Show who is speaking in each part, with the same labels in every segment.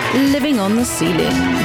Speaker 1: Living on the Ceiling.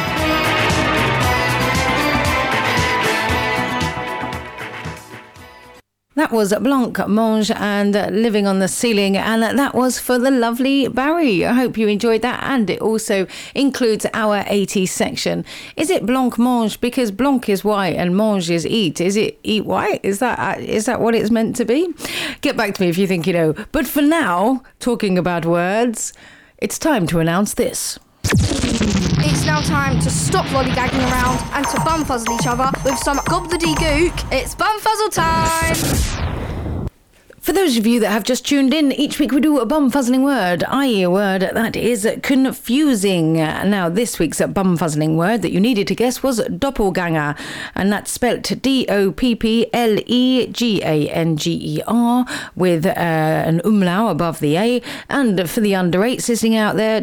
Speaker 1: That was Blancmange and Living on the Ceiling, and that was for the lovely Barry. I hope you enjoyed that, and it also includes our 80s section. Is it blancmange because blanc is white and mange is eat? Is it eat white? Is that what it's meant to be? Get back to me if you think you know. But for now, talking about words, it's time to announce this.
Speaker 2: It's now time to stop lollygagging around and to bumfuzzle each other with some gobbledygook. It's bumfuzzle time!
Speaker 1: For those of you that have just tuned in, each week we do a bum-fuzzling word, i.e. a word that is confusing. Now, this week's bum-fuzzling word that you needed to guess was doppelganger, and that's spelt D-O-P-P-L-E-G-A-N-G-E-R with an umlaut above the A. And for the under 8 sitting out there,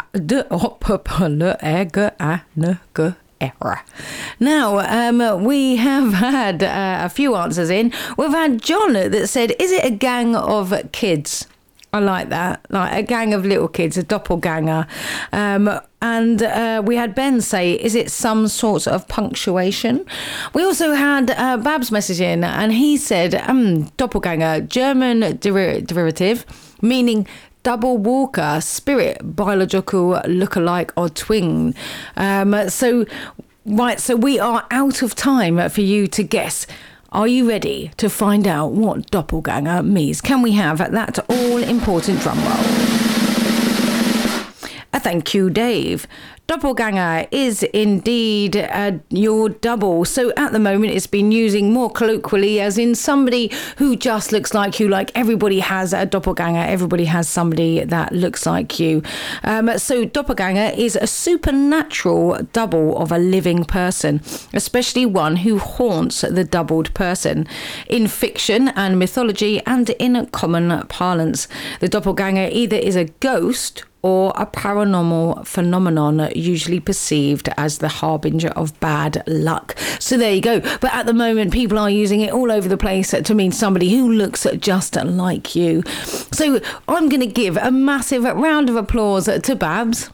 Speaker 1: Now, we have had a few answers in. We've had John that said, is it a gang of kids? I like that. Like a gang of little kids, a doppelganger. And we had Ben say, is it some sort of punctuation? We also had Babs message in, and he said, doppelganger, German derivative, meaning double walker, spirit, biological lookalike or twin. So we are out of time for you to guess. Are you ready to find out what doppelganger means? Can we have that all-important drum roll? Thank you, Dave. Doppelganger is indeed your double. So at the moment, it's been using more colloquially as in somebody who just looks like you. Like everybody has a doppelganger. Everybody has somebody that looks like you. So doppelganger is a supernatural double of a living person, especially one who haunts the doubled person. In fiction and mythology and in common parlance, the doppelganger either is a ghost or a paranormal phenomenon usually perceived as the harbinger of bad luck. So there you go. But at the moment, people are using it all over the place to mean somebody who looks just like you. So I'm going to give a massive round of applause to Babs.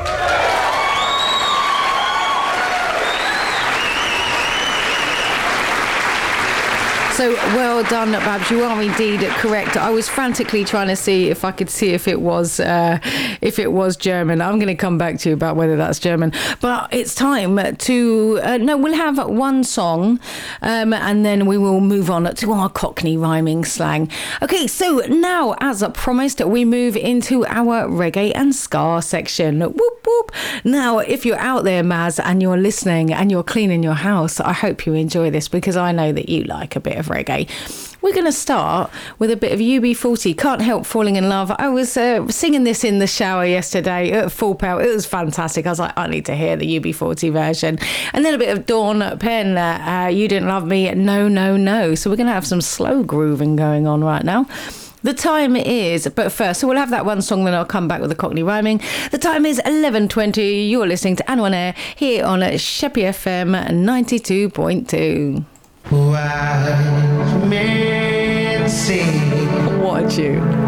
Speaker 1: So well done, Babs. You are indeed correct. I was frantically trying to see if I could see if it was German. I'm going to come back to you about whether that's German. But it's time to we'll have one song, and then we will move on to our Cockney rhyming slang. Okay, so now, as promised, we move into our reggae and ska section. Whoop whoop. Now, if you're out there, Maz, and you're listening and you're cleaning your house, I hope you enjoy this because I know that you like a bit of reggae. We're going to start with a bit of UB40, Can't Help Falling in Love. I was singing this in the shower yesterday at full pelt. It was fantastic. I was like, I need to hear the UB40 version. And then a bit of Dawn Penn, You Didn't Love Me, No, No, No. So we're going to have some slow grooving going on right now. The time is, but first, so we'll have that one song, then I'll come back with the Cockney rhyming. The time is 11:20. You're listening to Anne on Air here on Sheppey FM 92.2.
Speaker 3: Wise men say,
Speaker 1: what a tune.